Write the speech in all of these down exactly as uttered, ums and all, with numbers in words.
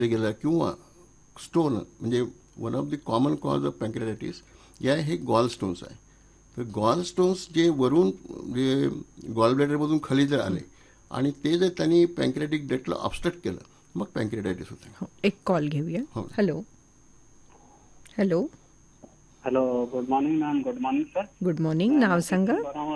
गेला किंवा स्टोन म्हणजे one of the common cause of पॅन्क्रियाटायटिस या हे गॉल स्टोन्स आहे. तर गॉल स्टोन्स जे वरून जे गॉल ब्लॅडरमधून खाली जर आले आणि ते जर त्यांनी पॅन्क्रियाटिक डक्टला ऑब्स्ट्रक्ट केलं मग पॅन्क्रियाटायटिस होते. एक कॉल घेऊया. Hello hello hello good morning ma'am. Good morning sir. Good morning. नाव सांगा.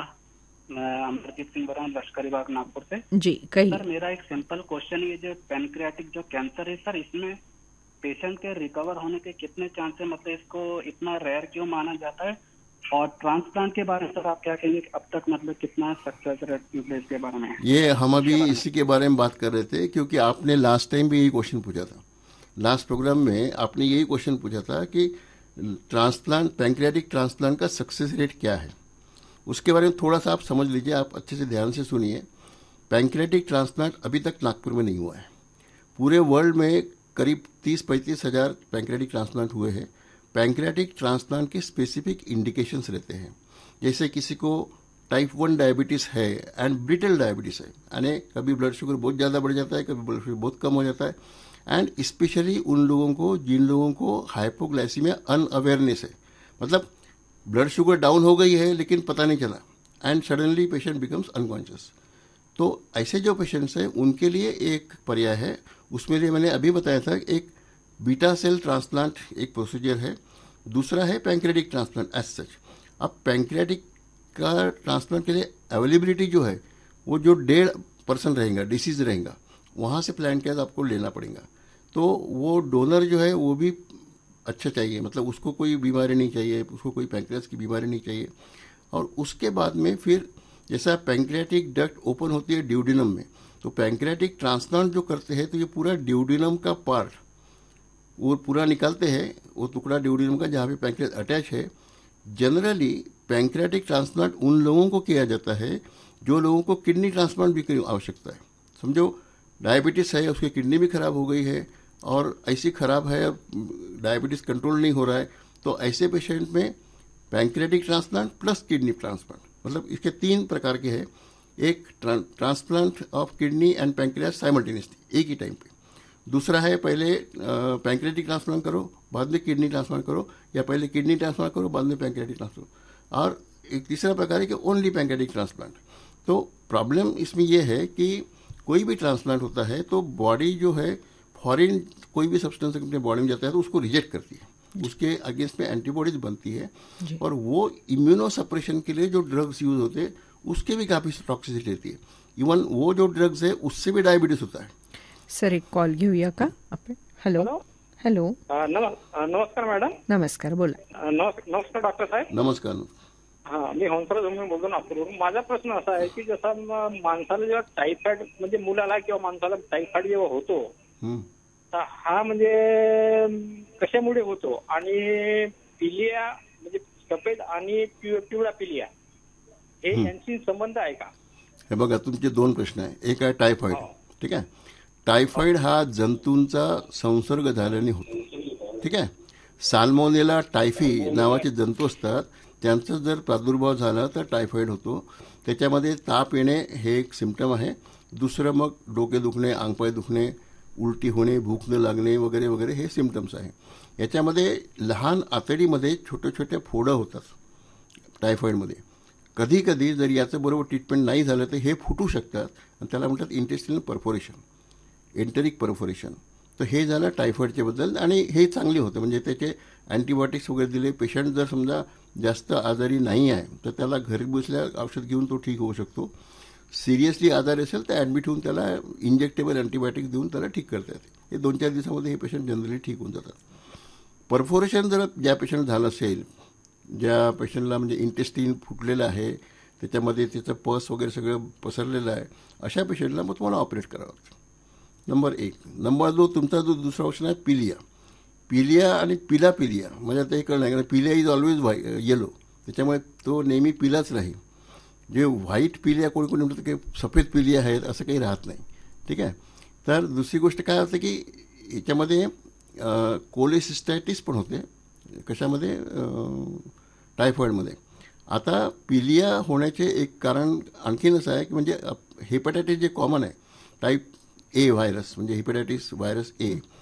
मैं अमरजीत सिंह बरान, लश्करी बाग, नागपुर से. जी कही. सर मेरा एक सिंपल क्वेश्चन, ये जो पैनक्रियाटिक जो कैंसर है सर, इसमें पेशेंट के रिकवर होने के कितने चांस है, मतलब इसको इतना रेयर क्यों माना जाता है? और ट्रांसप्लांट के बारे में सर आप क्या कहेंगे, अब तक मतलब कितना सक्सेस रेट इसके बारे में? ये हम अभी इसी के बारे में बात कर रहे थे क्योंकि आपने लास्ट टाइम भी यही क्वेश्चन पूछा था. लास्ट प्रोग्राम में आपने यही क्वेश्चन पूछा था कि ट्रांसप्लांट पैंक्रियाटिक ट्रांसप्लांट का सक्सेस रेट क्या है. उसके बारे में थोड़ा सा आप समझ लीजिए, आप अच्छे से ध्यान से सुनिए. पैंक्रियाटिक ट्रांसप्लांट अभी तक नागपुर में नहीं हुआ है. पूरे वर्ल्ड में करीब तीस पैंतीस हजार पैंक्रियाटिक ट्रांसप्लांट हुए हैं. पैंक्रियाटिक ट्रांसप्लांट के स्पेसिफिक इंडिकेशंस रहते हैं. जैसे किसी को टाइप वन डायबिटीज़ है एंड ब्रिटल डायबिटीज़ है, यानी कभी ब्लड शुगर बहुत ज़्यादा बढ़ जाता है, कभी ब्लड शुगर बहुत कम हो जाता है. एंड स्पेशली उन लोगों को जिन लोगों को हाइपोग्लाइसीमिया अनअवेयरनेस है, मतलब ब्लड शुगर डाउन हो गई है लेकिन पता नहीं चला end suddenly patient becomes unconscious. तो ऐसे जो पेशेंट्स हैं उनके लिए एक पर्याय है. उसमें लिए मैंने अभी बताया था, एक बीटा सेल ट्रांसप्लांट एक प्रोसीजर है, दूसरा है पैंक्रियाटिक ट्रांसप्लांट एज सच. अब पैंक्रियाटिक का ट्रांसप्लांट के लिए अवेलेबिलिटी जो है वो जो डेढ़ परसेंट रहेगा, डिसीज रहेगा, वहाँ से प्लान किया आपको लेना पड़ेगा. तो वो डोनर जो है वो भी अच्छा चाहिए, मतलब उसको कोई बीमारी नहीं चाहिए, उसको कोई पैंक्रियास की बीमारी नहीं चाहिए. और उसके बाद में फिर जैसा पैंक्रियाटिक डक्ट ओपन होती है ड्यूडिनम में, तो पैंक्रियाटिक ट्रांसप्लांट जो करते हैं तो ये पूरा ड्यूडिनम का पार्ट वो पूरा निकालते हैं, वो टुकड़ा ड्यूडिनम का जहाँ पे पैंक्रियास अटैच है. जनरली पैंक्रियाटिक ट्रांसप्लांट उन लोगों को किया जाता है जो लोगों को किडनी ट्रांसप्लांट भी की आवश्यकता है. समझो डायबिटीज़ है, उसकी किडनी भी खराब हो गई है और ऐसी खराब है, डायबिटीज़ कंट्रोल नहीं हो रहा है, तो ऐसे पेशेंट में pancreatic transplant plus kidney transplant, मतलब इसके तीन प्रकार के हैं. एक transplant of kidney end pancreas simultaneously एक ही टाइम पे. दूसरा है पहले पैंक्रियाटिक ट्रांसप्लांट करो बाद में किडनी ट्रांसप्लांट करो, या पहले किडनी ट्रांसप्लांट करो बाद में पैंक्रियाटिक ट्रांसप्लांट. और एक तीसरा प्रकार है कि ओनली पैंक्रियाटिक ट्रांसप्लांट. तो प्रॉब्लम इसमें यह है कि कोई भी ट्रांसप्लांट होता है तो बॉडी जो है फॉरेन कोई भी सब्सटेंस अपने बॉडी में जाता है तो उसको रिजेक्ट करती है, उसके अगेंस्ट में एंटीबॉडीज बनती है. और वो इम्यूनो सप्रेशन के लिए जो ड्रग्स यूज होते हैं उसके भी काफ़ी टॉक्सिसिटी रहती है. इवन वो जो ड्रग्स है उससे भी डायबिटीज होता है. सर एक कॉल घेऊया का आपण. Hello hello. नमस्कार मॅडम. नमस्कार, बोला. नमस्कार डॉक्टर साहेब. नमस्कार. हा, मी हंसराज धुमे बोलतो नागपूरवरून. माझा प्रश्न असा आहे की जसा माणसाला जेव्हा टायफॉइड म्हणजे मुलाला किंवा माणसाला टायफॉइड जेव्हा होतो तर हा म्हणजे कशामुळे होतो, आणि पिलिया म्हणजे सफेद आणि पिवळा पिलिया हे यांची संबंध आहे का? हे बघा, तुमचे दोन प्रश्न आहे. एक आहे टायफॉइड. ठीक आहे. टायफॉइड हा जंतूंचा संसर्ग झाल्याने होतो. ठीक आहे. साल्मोनेला टायफी नावाचे जंतू असतात, त्यांचा जर प्रादुर्भाव झाला तर टायफॉइड होतो. त्याच्यामध्ये ताप येणे हे एक सिम्पटम आहे. दुसरं मग डोके दुखणे, अंगपाय दुखणे, उलटी होणे, भूक न लागणे वगैरे वगैरे हे सिम्पटम्स आहे. याच्यामध्ये लहान आतडीमध्ये छोटे छोटे फोडं होतात टायफॉइडमध्ये. कधी कधी जर याचं बरोबर ट्रीटमेंट नाही झालं तर हे फुटू शकतात आणि त्याला म्हणतात इंटेस्टिनल परफोरेशन, एंटरिक परफोरेशन. तर हे झालं टायफॉइडच्या बद्दल, आणि हे चांगले होतं. म्हणजे त्याचे अँटीबायोटिक्स वगैरे दिले. पेशंट जर समजा जास्त आजारी नाही आहे तर त्याला घरी बसल्या औषध घेऊन तो ठीक होऊ शकतो. सिरियसली आजारी असेल तर ॲडमिट होऊन त्याला इंजेक्टेबल अँटीबायोटिक्स देऊन त्याला ठीक करता येते. हे दोन चार दिवसामध्ये हे पेशंट जनरली ठीक होऊन जातात. परफोरेशन जर ज्या पेशंट झालं असेल, ज्या पेशंटला म्हणजे इंटेस्टिन फुटलेलं आहे, त्याच्यामध्ये त्याचं पस वगैरे सगळं पसरलेलं आहे, अशा पेशंटला मग तुम्हाला ऑपरेट करावं लागतं. नंबर एक. नंबर दो, तुमचा जो दुसरा ऑप्शन आहे पिलिया. पिलिया आणि पिला पिलिया म्हणजे आता हे कळलं नाही, पिलिया इज ऑलवेज व्हाईट येलो, त्याच्यामुळे तो नेहमी पिलाच राहील. जे व्हाईट पिलिया कोणी कोणी म्हणतात की सफेद पिलिया आहेत, असं काही राहत नाही. ठीक आहे. तर दुसरी गोष्ट काय होतं की याच्यामध्ये कोलेसिस्टायटिस पण होते. कशामध्ये? टायफॉइडमध्ये. आता पिलिया होण्याचे एक कारण आणखीन असं आहे की म्हणजे हेपॅटायटिस जे कॉमन आहे, टाईप ए व्हायरस म्हणजे हेपॅटायटिस व्हायरस ए,